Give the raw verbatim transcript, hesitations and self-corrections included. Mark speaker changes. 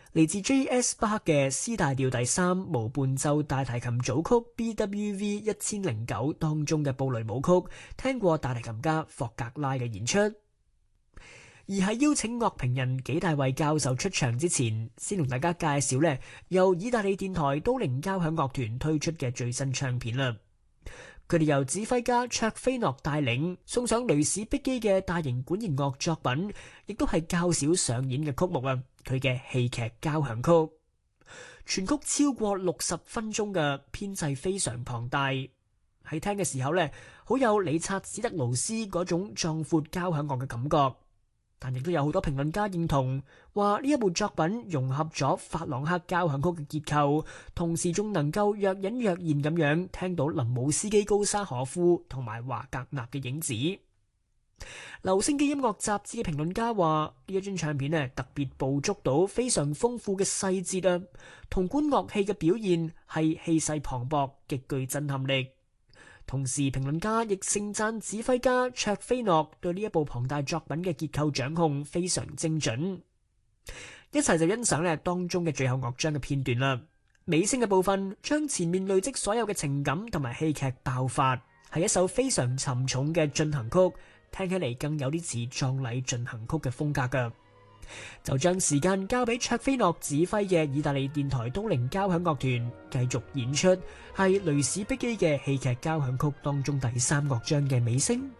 Speaker 1: 嚟自 J S 巴克嘅 C 大調第三無伴奏大提琴組曲 B W V 一千零九當中嘅布雷舞曲，聽過大提琴家霍格拉嘅演出。而喺邀請樂評人紀大衛教授出場之前，先同大家介紹呢由意大利電台都靈交響樂團推出嘅最新唱片啦。佢哋由指揮家卓菲諾帶領，送上雷史碧基嘅大型管弦樂作品，亦都係較少上演嘅曲目啊。佢嘅戲劇交響曲，全曲超過六十分鐘嘅編制非常龐大，喺聽嘅時候呢，好有理察史特勞斯嗰種壯闊交響樂嘅感覺。但亦都有好多評論家認同，話呢一部作品融合咗法朗克交響曲嘅結構，同時仲能夠若隱若現咁樣聽到林姆斯基高沙可夫同埋華格納嘅影子。留聲機音樂雜誌嘅評論家話，呢一張唱片呢特別捕捉到非常豐富嘅細節啊，同管樂器嘅表現係氣勢磅礴，極具震撼力。同時，評論家亦盛讚指揮家卓菲諾對呢一部龐大作品嘅結構掌控非常精準。一齊就欣賞咧當中嘅最後樂章嘅片段啦。尾聲嘅部分將前面累積所有嘅情感同埋戲劇爆發，係一首非常沉重嘅進行曲，聽起嚟更有啲似葬禮進行曲嘅風格噶。就將時間交俾卓菲諾指揮嘅意大利電台都靈交響樂團繼續演出，係雷史碧基嘅戲劇交響曲當中第三樂章嘅尾聲。